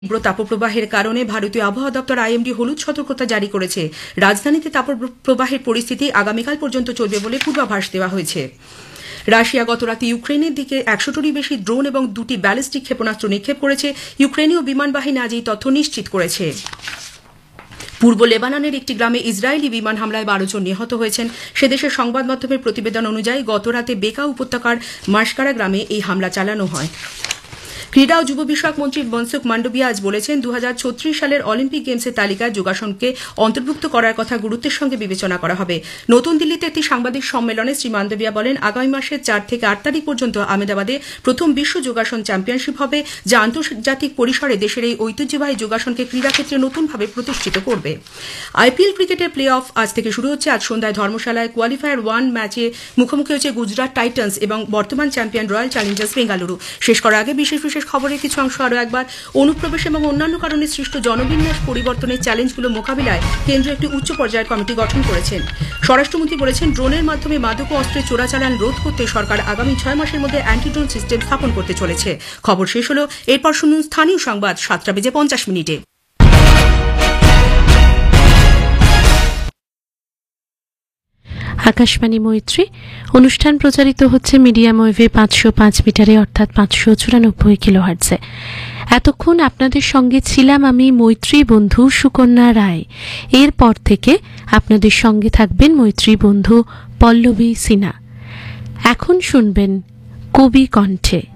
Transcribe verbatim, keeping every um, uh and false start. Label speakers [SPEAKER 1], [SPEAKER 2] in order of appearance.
[SPEAKER 1] তীব্র তাপপ্রবাহের কারণে ভারতীয় আবহাওয়া দপ্তর আইএমডি হলুদ সতর্কতা জারি করেছে। রাজধানীতে তাপপ্রবাহের পরিস্থিতি আগামীকাল পর্যন্ত চলবে বলে পূর্বাভাস দেওয়া হয়েছে। রাশিয়া গতরাতে ইউক্রেনের দিকে একশোটিরও বেশি ড্রোন এবং দুটি ব্যালিস্টিক ক্ষেপণাস্ত্র নিক্ষেপ করেছে। ইউক্রেনীয় বিমান বাহিনী আজ এই তথ্য নিশ্চিত করেছে। পূর্ব লেবাননের একটি গ্রামে ইসরায়েলি বিমান হামলায় বারো জন নিহত হয়েছেন। সে দেশের সংবাদ মাধ্যমের প্রতিবেদন অনুযায়ী গতরাতে বেকা উপত্যকার মাসকারা গ্রামে এই হামলা চালানো হয়। ক্রীড়া ও যুব বিষয়ক মন্ত্রী মনসুখ মান্ডভিয়া আজ বলেছেন, দু হাজার ছত্রিশ সালের অলিম্পিক গেমসের তালিকায় যোগাসনকে অন্তর্ভুক্ত করার কথা গুরুত্বের সঙ্গে বিবেচনা করা হবে। নতুন দিল্লিতে একটি সাংবাদিক সম্মেলনে শ্রী মান্ডভিয়া বলেন, আগামী মাসের চার থেকে আট তারিখ পর্যন্ত আহমেদাবাদে প্রথম বিশ্ব যোগাসন চ্যাম্পিয়নশিপ হবে, যা আন্তর্জাতিক পরিসরে দেশের এই ঐতিহ্যবাহী যোগাসনকে ক্রীড়াক্ষেত্রে নতুনভাবে প্রতিষ্ঠিত করবে। আইপিএল ক্রিকেটের প্লে অফ আজ থেকে শুরু হচ্ছে। আজ সন্ধ্যায় ধর্মশালায় কোয়ালিফায়ার ওয়ান ম্যাচে মুখোমুখি হচ্ছে গুজরাট টাইটান্স এবং বর্তমান চ্যাম্পিয়ন রয়্যাল চ্যালেঞ্জার্স বেঙ্গালুরু। শেষ করার আগে বিশেষ বিশেষ খবরের কিছু অংশ আরও একবার। অনুপ্রবেশ এবং অন্যান্য কারণে সৃষ্ট জনবিন্যাস পরিবর্তনের চ্যালেঞ্জগুলো মোকাবিলায় কেন্দ্র একটি উচ্চ পর্যায়ের কমিটি গঠন করেছেন। স্বরাষ্ট্রমন্ত্রী বলেছেন, ড্রোনের মাধ্যমে মাদক ও অস্ত্রের চোরাচালান রোধ করতে সরকার আগামী ছয় মাসের মধ্যে অ্যান্টি ড্রোন সিস্টেম স্থাপন করতে চলেছে। খবর শেষ হল। এরপর শুনুন স্থানীয় সংবাদ সাতটা বেজে পঞ্চাশ মিনিটে।
[SPEAKER 2] আকাশবাণী মৈত্রী অনুষ্ঠান প্রচারিত হচ্ছে মিডিয়াম ওয়েভে পাঁচশো পাঁচ মিটারে অর্থাৎ পাঁচশো চুরানব্বই কিলোহার্টজে। এতক্ষণ আপনাদের সঙ্গে ছিলাম আমি মৈত্রী বন্ধু সুকন্যা রায়। এরপর থেকে আপনাদের সঙ্গে থাকবেন মৈত্রী বন্ধু পল্লবী সিনহা। এখন শুনবেন কবি কণ্ঠে।